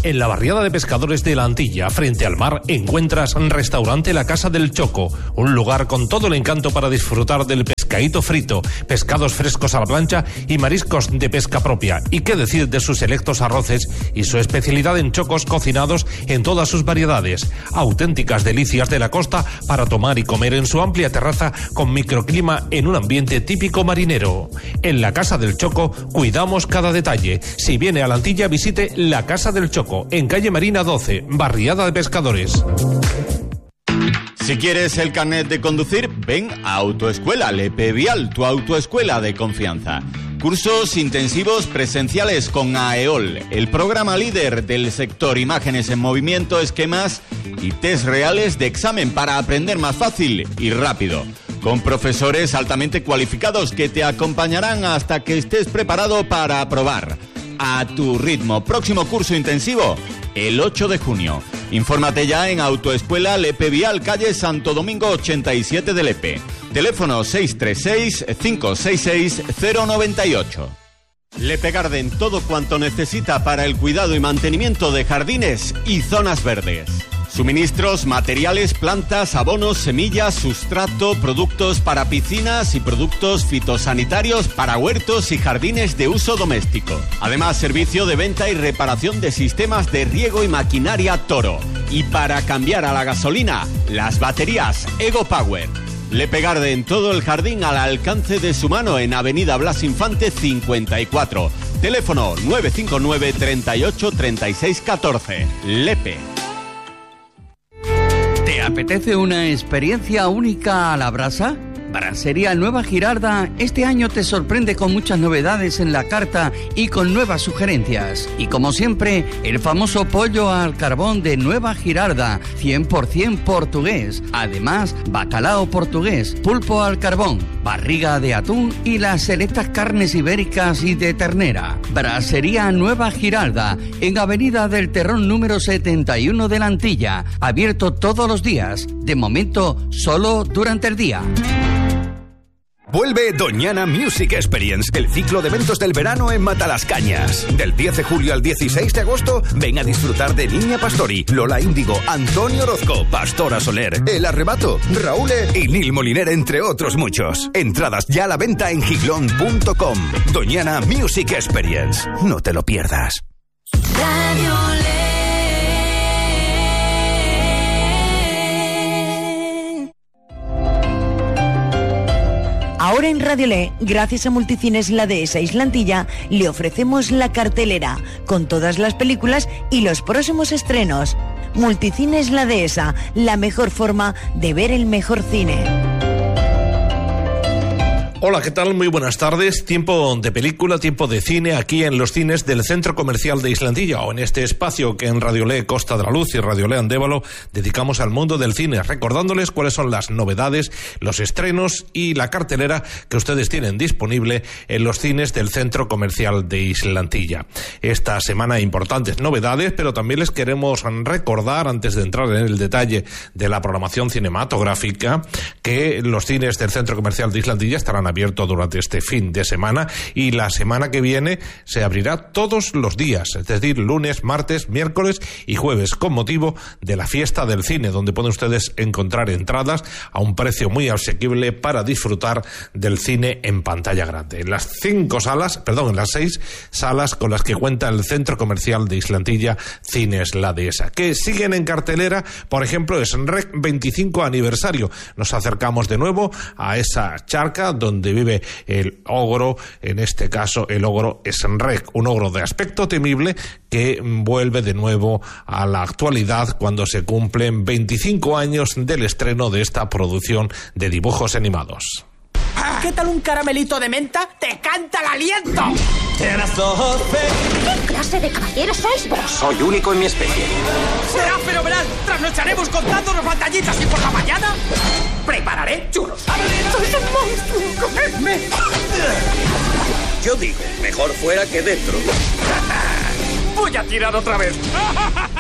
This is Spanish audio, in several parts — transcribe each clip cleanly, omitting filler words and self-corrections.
En la barriada de pescadores de la Antilla, frente al mar, encuentras Restaurante La Casa del Choco, un lugar con todo el encanto para disfrutar del pescadito frito, pescados frescos a la plancha y mariscos de pesca propia. Y qué decir de sus selectos arroces y su especialidad en chocos cocinados en todas sus variedades. Auténticas delicias de la costa para tomar y comer en su amplia terraza con microclima en un ambiente típico marinero. En La Casa del Choco cuidamos cada detalle. Si viene a la Antilla, visite La Casa del Choco, en calle Marina 12, barriada de pescadores. Si quieres el carnet de conducir, ven a Autoescuela Lepe Vial, tu autoescuela de confianza. Cursos intensivos presenciales con AEOL, el programa líder del sector imágenes en movimiento, esquemas y test reales de examen para aprender más fácil y rápido. Con profesores altamente cualificados que te acompañarán hasta que estés preparado para aprobar. A tu ritmo. Próximo curso intensivo, el 8 de junio. Infórmate ya en Autoescuela Lepe Vial, calle Santo Domingo 87 de Lepe. Teléfono 636-566-098. Lepe Garden, todo cuanto necesita para el cuidado y mantenimiento de jardines y zonas verdes. Suministros, materiales, plantas, abonos, semillas, sustrato, productos para piscinas y productos fitosanitarios para huertos y jardines de uso doméstico. Además, servicio de venta y reparación de sistemas de riego y maquinaria Toro. Y para cambiar a la gasolina, las baterías Ego Power. Lepe Garden, todo el jardín al alcance de su mano en Avenida Blas Infante 54. Teléfono 959 38 36 14. Lepe. ¿Te apetece una experiencia única a la brasa? Brasería Nueva Girarda este año te sorprende con muchas novedades en la carta y con nuevas sugerencias. Y como siempre, el famoso pollo al carbón de Nueva Girarda, 100% portugués. Además, bacalao portugués, pulpo al carbón, barriga de atún y las selectas carnes ibéricas y de ternera. Brasería Nueva Girarda, en Avenida del Terrón número 71 de la Antilla. Abierto todos los días, de momento solo durante el día. Vuelve Doñana Music Experience, el ciclo de eventos del verano en Matalascañas. Del 10 de julio al 16 de agosto, ven a disfrutar de Niña Pastori, Lola Índigo, Antonio Orozco, Pastora Soler, El Arrebato, Raúl y Nil Moliner, entre otros muchos. Entradas ya a la venta en giglón.com. Doñana Music Experience. No te lo pierdas. Ahora en Radio Le, gracias a Multicines La Dehesa Islantilla, le ofrecemos la cartelera con todas las películas y los próximos estrenos. Multicines La Dehesa, la mejor forma de ver el mejor cine. Hola, ¿qué tal? Muy buenas tardes. Tiempo de película, tiempo de cine aquí en los cines del Centro Comercial de Islandilla, o en este espacio que en Radio Le Costa de la Luz y Radio Le Andévalo dedicamos al mundo del cine, recordándoles cuáles son las novedades, los estrenos y la cartelera que ustedes tienen disponible en los cines del Centro Comercial de Islandilla. Esta semana importantes novedades, pero también les queremos recordar, antes de entrar en el detalle de la programación cinematográfica, que los cines del Centro Comercial de Islandilla estarán abierto durante este fin de semana y la semana que viene se abrirá todos los días, es decir, lunes, martes, miércoles y jueves, con motivo de la fiesta del cine, donde pueden ustedes encontrar entradas a un precio muy asequible para disfrutar del cine en pantalla grande. En las 6 salas con las que cuenta el Centro Comercial de Islandilla Cines La Dehesa, que siguen en cartelera, por ejemplo, es Rec 25 aniversario. Nos acercamos de nuevo a esa charca donde vive el ogro, en este caso el ogro Shrek, un ogro de aspecto temible que vuelve de nuevo a la actualidad cuando se cumplen 25 años del estreno de esta producción de dibujos animados. ¿Qué tal un caramelito de menta? ¡Te canta el aliento! ¿Qué clase de caballeros sois vos? Soy único en mi especie. ¡Será fenomenal! Trasnocharemos contándonos batallitas y por la mañana prepararé churros. ¡Sois un monstruo! ¡Comedme! Yo digo, mejor fuera que dentro. ¡Voy a tirar otra vez!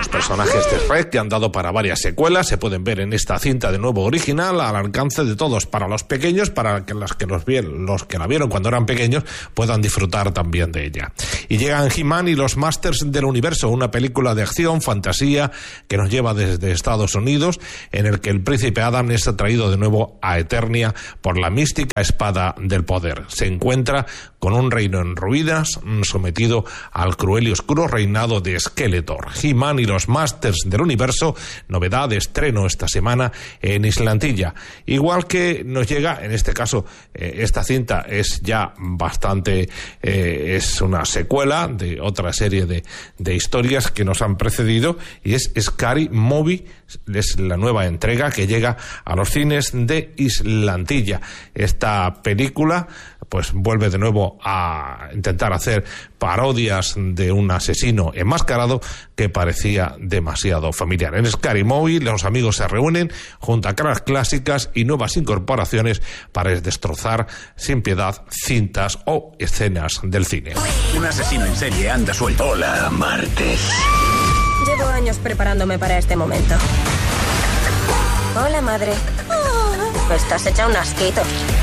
Los personajes de Shrek, que han dado para varias secuelas, se pueden ver en esta cinta de nuevo original, al alcance de todos, para los pequeños, para que los que la vieron cuando eran pequeños puedan disfrutar también de ella. Y llegan He-Man y los Masters del Universo, una película de acción, fantasía, que nos lleva desde Estados Unidos, en el que el príncipe Adam es atraído de nuevo a Eternia por la mística espada del poder. Se encuentra con un reino en ruinas, sometido al cruel y oscuro reinado de Skeletor. He-Man y los Masters del Universo, novedad de estreno esta semana en Islantilla. Igual que nos llega, en este caso, esta cinta es ya bastante, es una secuela de otra serie de historias que nos han precedido, y es Scary Movie, es la nueva entrega que llega a los cines de Islantilla. Esta película pues vuelve de nuevo a intentar hacer parodias de un asesino enmascarado que parecía demasiado familiar. En Scary Movie los amigos se reúnen junto a caras clásicas y nuevas incorporaciones para destrozar sin piedad cintas o escenas del cine. Un asesino en serie anda suelto. Hola, Martes. Llevo años preparándome para este momento. Hola, madre. Oh. Estás hecha un asquito.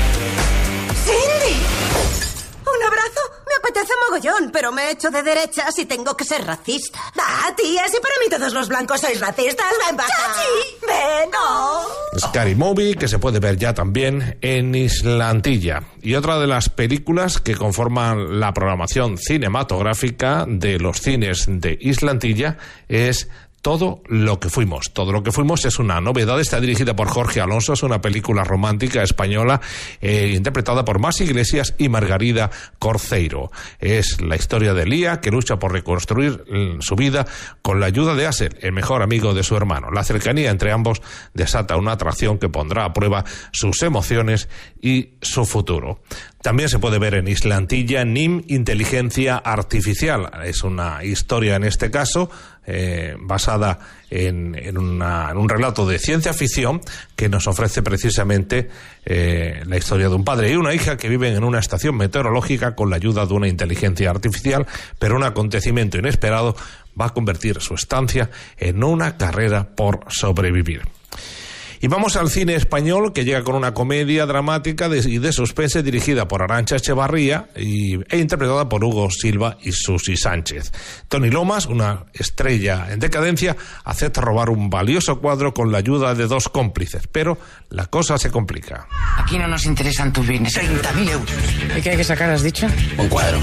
¡Cindy! ¿Un abrazo? Me apetece mogollón, pero me he hecho de derechas y tengo que ser racista. ¡Ah, tía! Si para mí todos los blancos sois racistas, ven para acá. ¡Chachi! ¡Ven! ¡No! Scary Movie, que se puede ver ya también en Islantilla. Y otra de las películas que conforman la programación cinematográfica de los cines de Islantilla es Todo lo que fuimos. Todo lo que fuimos es una novedad, está dirigida por Jorge Alonso, es una película romántica española interpretada por Mas Iglesias y Margarida Corceiro. Es la historia de Lía, que lucha por reconstruir su vida con la ayuda de Asel, el mejor amigo de su hermano. La cercanía entre ambos desata una atracción que pondrá a prueba sus emociones y su futuro. También se puede ver en Islantilla NIM, Inteligencia Artificial. Es una historia, en este caso, basada en un relato de ciencia ficción que nos ofrece precisamente la historia de un padre y una hija que viven en una estación meteorológica con la ayuda de una inteligencia artificial, pero un acontecimiento inesperado va a convertir su estancia en una carrera por sobrevivir. Y vamos al cine español, que llega con una comedia dramática y de suspense dirigida por Arantxa Echevarría e interpretada por Hugo Silva y Susi Sánchez. Toni Lomas, una estrella en decadencia, acepta robar un valioso cuadro con la ayuda de dos cómplices, pero la cosa se complica. Aquí no nos interesan tus bienes. 30.000 euros. ¿Y qué hay que sacar, has dicho? Un cuadro.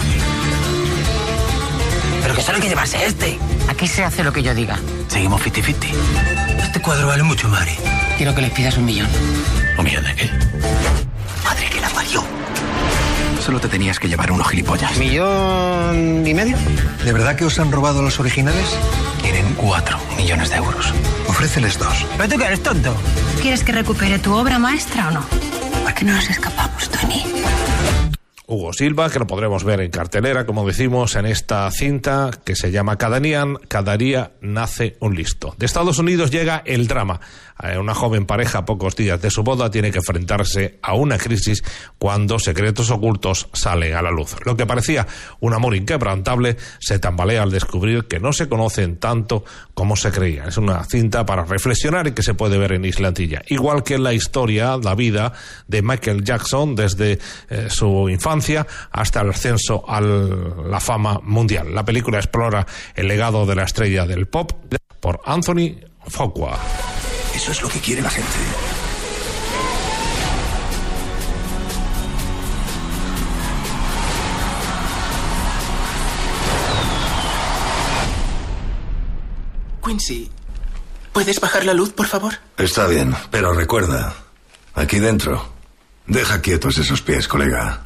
Pero que solo hay que llevarse este. Aquí se hace lo que yo diga. Seguimos 50-50. Este cuadro vale mucho, Mari. Quiero que le pidas 1 millón. ¿1 millón de qué? Madre que la parió. Solo te tenías que llevar unos gilipollas. 1,5 millones. ¿De verdad que os han robado los originales? Quieren 4 millones de euros. Ofréceles 2. ¿Pero tú que eres tonto? ¿Quieres que recupere tu obra maestra o no? ¿Por qué no nos escapamos, Tony? Hugo Silva, que lo podremos ver en cartelera, como decimos, en esta cinta que se llama Cada día nace un listo. De Estados Unidos llega el drama. Una joven pareja, a pocos días de su boda, tiene que enfrentarse a una crisis cuando secretos ocultos salen a la luz. Lo que parecía un amor inquebrantable se tambalea al descubrir que no se conocen tanto como se creía. Es una cinta para reflexionar y que se puede ver en Islantilla. Igual que la historia, la vida de Michael Jackson desde su infancia hasta el ascenso a la fama mundial. La película explora el legado de la estrella del pop por Anthony Fuqua. Eso es lo que quiere la gente. Quincy, ¿puedes bajar la luz, por favor? Está bien, pero recuerda, aquí dentro, deja quietos esos pies, colega.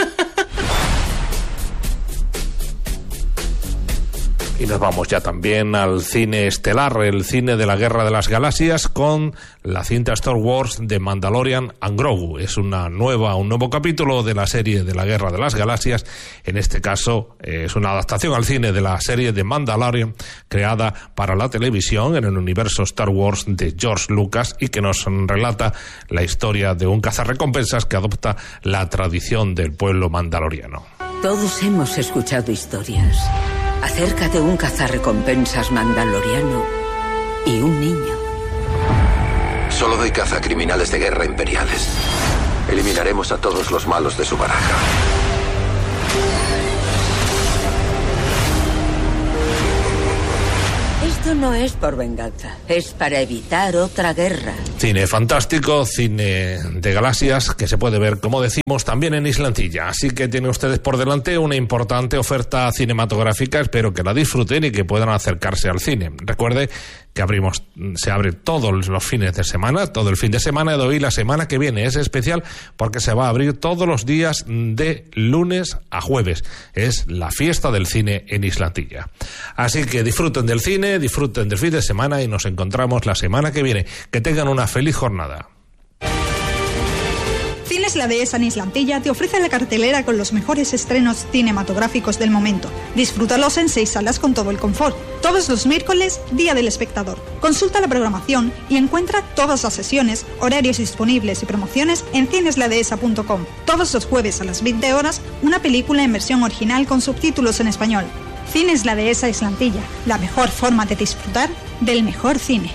Y nos vamos ya también al cine estelar, el cine de la Guerra de las Galaxias, con la cinta Star Wars de Mandalorian and Grogu. Es un nuevo capítulo de la serie de la Guerra de las Galaxias. En este caso es una adaptación al cine de la serie de Mandalorian, creada para la televisión en el universo Star Wars de George Lucas, y que nos relata la historia de un cazarrecompensas que adopta la tradición del pueblo mandaloriano. Todos hemos escuchado historias acerca de un cazarrecompensas mandaloriano y un niño. Solo doy caza a criminales de guerra imperiales. Eliminaremos a todos los malos de su baraja. Esto no es por venganza, es para evitar otra guerra. Cine fantástico, cine de galaxias, que se puede ver, como decimos, también en Islantilla. Así que tienen ustedes por delante una importante oferta cinematográfica. Espero que la disfruten y que puedan acercarse al cine. Recuerde que se abre todos los fines de semana, todo el fin de semana de hoy. La semana que viene es especial porque se va a abrir todos los días de lunes a jueves. Es la fiesta del cine en Islantilla. Así que disfruten del cine, disfruten del fin de semana y nos encontramos la semana que viene. Que tengan una feliz jornada. Cines La Dehesa en Islantilla te ofrece la cartelera con los mejores estrenos cinematográficos del momento. Disfrútalos en 6 salas con todo el confort. Todos los miércoles, Día del Espectador. Consulta la programación y encuentra todas las sesiones, horarios disponibles y promociones en cinesladehesa.com. Todos los jueves a las 20 horas, una película en versión original con subtítulos en español. Cines La Dehesa Islantilla, la mejor forma de disfrutar del mejor cine.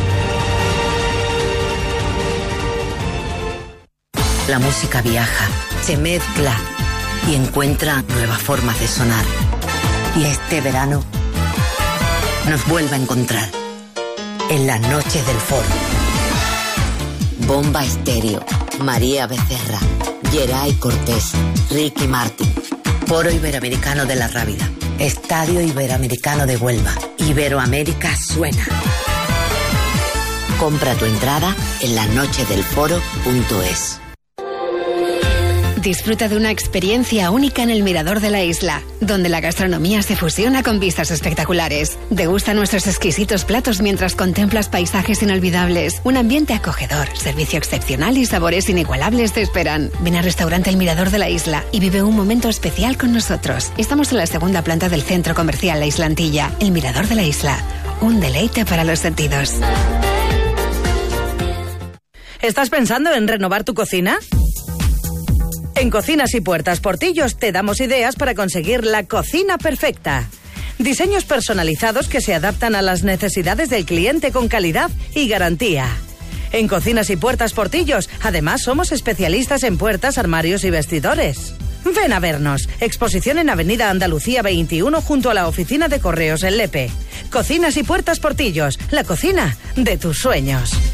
La música viaja, se mezcla y encuentra nuevas formas de sonar. Y este verano nos vuelve a encontrar en las noches del Foro. Bomba Estéreo, María Becerra, Geray Cortés, Ricky Martin, Foro Iberoamericano de la Rábida, Estadio Iberoamericano de Huelva, Iberoamérica suena. Compra tu entrada en lasnochesdelforo.es. Disfruta de una experiencia única en el Mirador de la Isla, donde la gastronomía se fusiona con vistas espectaculares. Degusta nuestros exquisitos platos mientras contemplas paisajes inolvidables. Un ambiente acogedor, servicio excepcional y sabores inigualables te esperan. Ven al restaurante El Mirador de la Isla y vive un momento especial con nosotros. Estamos en la segunda planta del centro comercial La Islantilla. El Mirador de la Isla, un deleite para los sentidos. ¿Estás pensando en renovar tu cocina? En Cocinas y Puertas Portillos te damos ideas para conseguir la cocina perfecta. Diseños personalizados que se adaptan a las necesidades del cliente con calidad y garantía. En Cocinas y Puertas Portillos, además, somos especialistas en puertas, armarios y vestidores. Ven a vernos. Exposición en Avenida Andalucía 21 junto a la oficina de correos en Lepe. Cocinas y Puertas Portillos, la cocina de tus sueños.